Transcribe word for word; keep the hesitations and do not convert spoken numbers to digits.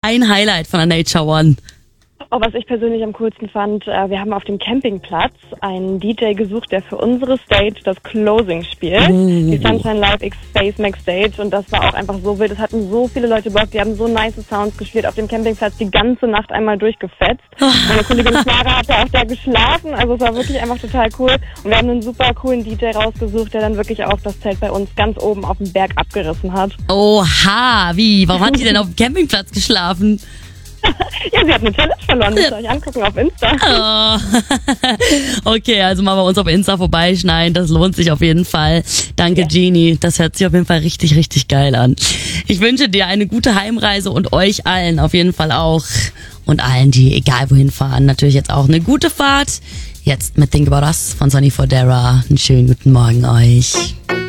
dein Highlight von der Nature One? Oh, was ich persönlich am coolsten fand, äh, wir haben auf dem Campingplatz einen D J gesucht, der für unsere Stage das Closing spielt. Oh. Die Sunshine Live X Space Max Stage. Und das war auch einfach so wild. Es hatten so viele Leute Bock. Die haben so nice Sounds gespielt auf dem Campingplatz, die ganze Nacht einmal durchgefetzt. Meine Kollegin Clara hat ja auch da geschlafen. Also es war wirklich einfach total cool. Und wir haben einen super coolen D J rausgesucht, der dann wirklich auch das Zelt bei uns ganz oben auf dem Berg abgerissen hat. Oha, wie? Warum hat die denn auf dem Campingplatz geschlafen? Ja, sie hat eine Challenge verloren. Müsst ihr euch angucken auf Insta. Oh. Okay, also mal bei uns auf Insta vorbeischneiden. Das lohnt sich auf jeden Fall. Danke, ja. Genie. Das hört sich auf jeden Fall richtig, richtig geil an. Ich wünsche dir eine gute Heimreise und euch allen auf jeden Fall auch. Und allen, die egal wohin fahren, natürlich jetzt auch eine gute Fahrt. Jetzt mit Think About Us von Sonny Fodera. Einen schönen guten Morgen euch.